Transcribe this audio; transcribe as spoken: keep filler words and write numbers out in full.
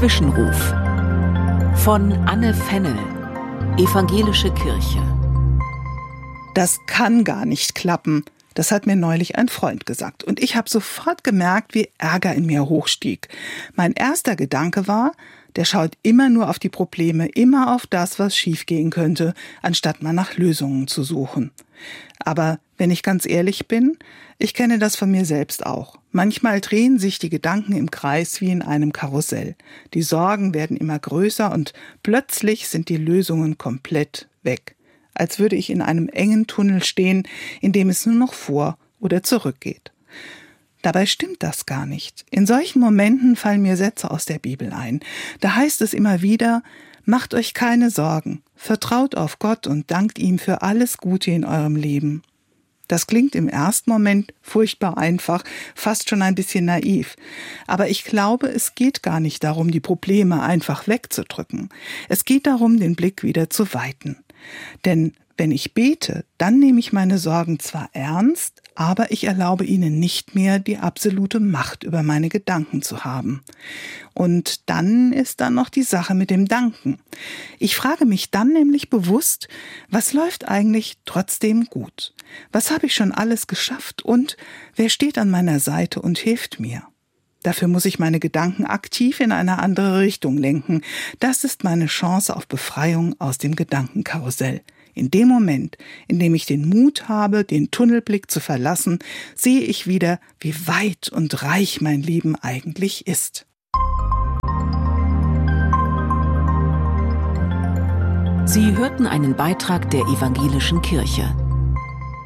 Zwischenruf von Anne Fennel, Evangelische Kirche. Das kann gar nicht klappen. Das hat mir neulich ein Freund gesagt. Und ich habe sofort gemerkt, wie Ärger in mir hochstieg. Mein erster Gedanke war, der schaut immer nur auf die Probleme, immer auf das, was schiefgehen könnte, anstatt mal nach Lösungen zu suchen. Aber wenn ich ganz ehrlich bin, ich kenne das von mir selbst auch. Manchmal drehen sich die Gedanken im Kreis wie in einem Karussell. Die Sorgen werden immer größer und plötzlich sind die Lösungen komplett weg. Als würde ich in einem engen Tunnel stehen, in dem es nur noch vor oder zurück geht. Dabei stimmt das gar nicht. In solchen Momenten fallen mir Sätze aus der Bibel ein. Da heißt es immer wieder: Macht euch keine Sorgen, vertraut auf Gott und dankt ihm für alles Gute in eurem Leben. Das klingt im ersten Moment furchtbar einfach, fast schon ein bisschen naiv. Aber ich glaube, es geht gar nicht darum, die Probleme einfach wegzudrücken. Es geht darum, den Blick wieder zu weiten. Denn wenn ich bete, dann nehme ich meine Sorgen zwar ernst, aber ich erlaube ihnen nicht mehr, die absolute Macht über meine Gedanken zu haben. Und dann ist da noch die Sache mit dem Danken. Ich frage mich dann nämlich bewusst, was läuft eigentlich trotzdem gut? Was habe ich schon alles geschafft und wer steht an meiner Seite und hilft mir? Dafür muss ich meine Gedanken aktiv in eine andere Richtung lenken. Das ist meine Chance auf Befreiung aus dem Gedankenkarussell. In dem Moment, in dem ich den Mut habe, den Tunnelblick zu verlassen, sehe ich wieder, wie weit und reich mein Leben eigentlich ist. Sie hörten einen Beitrag der Evangelischen Kirche.